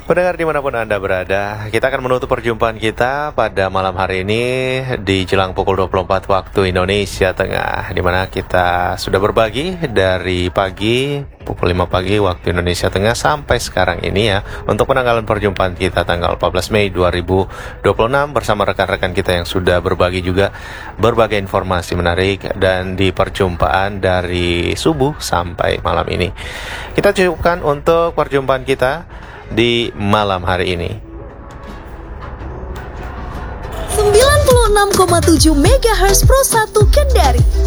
Pendengar dimanapun Anda berada, kita akan menutup perjumpaan kita pada malam hari ini di jelang pukul 24 waktu Indonesia Tengah, di mana kita sudah berbagi dari pagi, pukul 5 pagi waktu Indonesia Tengah sampai sekarang ini ya, untuk penanggalan perjumpaan kita tanggal 14 Mei 2026 bersama rekan-rekan kita yang sudah berbagi juga berbagai informasi menarik dan di perjumpaan dari subuh sampai malam ini. Kita cukupkan untuk perjumpaan kita di malam hari ini. 96,7 MHz Pro 1 Kendari.